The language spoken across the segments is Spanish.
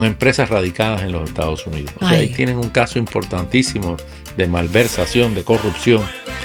empresas radicadas en los Estados Unidos. O sea, ahí tienen un caso importantísimo de malversación, de corrupción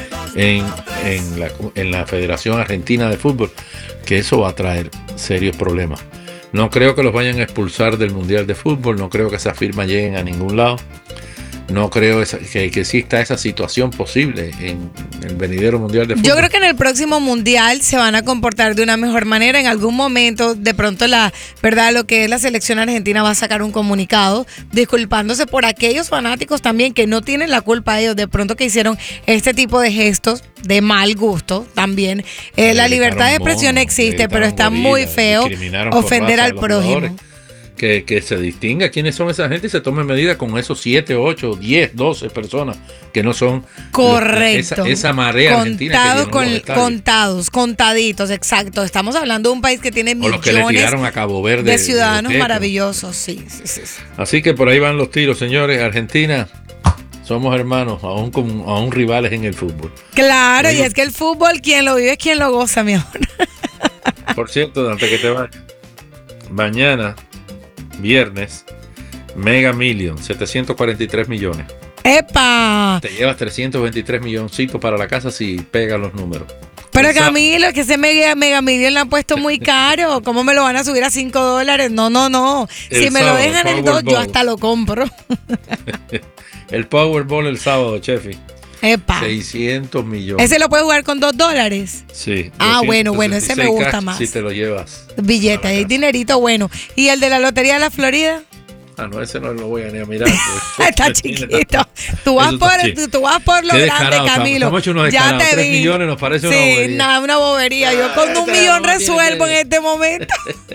en la Federación Argentina de Fútbol, que eso va a traer serios problemas. No creo que los vayan a expulsar del Mundial de Fútbol, no creo que esas firmas lleguen a ningún lado. No creo que exista esa situación posible en el venidero Mundial de Fútbol. Yo creo que en el próximo Mundial se van a comportar de una mejor manera. En algún momento, de pronto, lo que es la selección argentina va a sacar un comunicado disculpándose por aquellos fanáticos también que no tienen la culpa de ellos, de pronto que hicieron este tipo de gestos de mal gusto también. La libertad de expresión existe, pero está muy feo ofender al prójimo. Que se distinga quiénes son esa gente y se tomen medidas con esos 7, 8, 10, 12 personas que no son. Correcto. Esa marea argentina contaditos, exacto. Estamos hablando de un país que tiene millones que le tiraron a Cabo Verde de ciudadanos maravillosos. Sí. Así que por ahí van los tiros, señores. Argentina, somos hermanos, aún rivales en el fútbol. Claro, y es que el fútbol, quien lo vive es quien lo goza, mi amor. Por cierto, antes que te vayas, mañana, viernes, Mega Million, 743 millones. ¡Epa! Te llevas 323 milloncitos para la casa si pegan los números. Pero Camilo, que ese Mega Million le han puesto muy caro. ¿Cómo me lo van a subir a $5? No. Si me lo dejan en 2, yo hasta lo compro. El Powerball el sábado, Chefi. ¡Epa! 600 millones. ¿Ese lo puedes jugar con $2? Sí. Bueno, ese me gusta más. Si te lo llevas. Billete, hay dinerito bueno. ¿Y el de la Lotería de la Florida? No, ese no lo voy a ni a mirar. Está chiquito. Tú vas por lo grande, Camilo. Estamos unos ya te 3 vi. millones nos parece una bobería. Sí, una bobería. Yo con $1 millón resuelvo en este momento.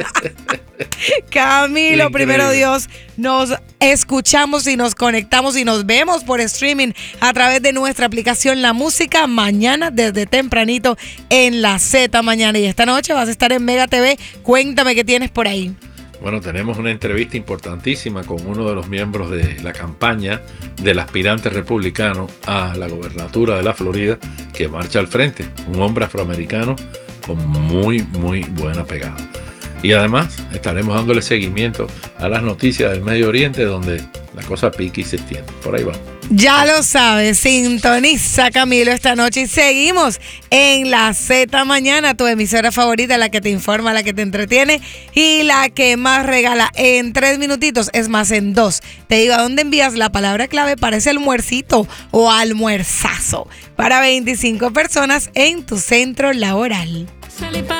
Camilo, increíble. Primero Dios, nos escuchamos y nos conectamos y nos vemos por streaming a través de nuestra aplicación La Música mañana desde tempranito en la Z mañana. Y esta noche vas a estar en Mega TV. Cuéntame qué tienes por ahí. Bueno, tenemos una entrevista importantísima con uno de los miembros de la campaña del aspirante republicano a la gobernatura de la Florida que marcha al frente, un hombre afroamericano con muy, muy buena pegada. Y además estaremos dándole seguimiento a las noticias del Medio Oriente donde la cosa pique y se extiende. Por ahí va. Ya lo sabes, sintoniza Camilo esta noche y seguimos en la Z mañana, tu emisora favorita, la que te informa, la que te entretiene y la que más regala en 3 minutitos, es más en 2. Te digo a dónde envías la palabra clave para ese almuercito o almuerzazo para 25 personas en tu centro laboral.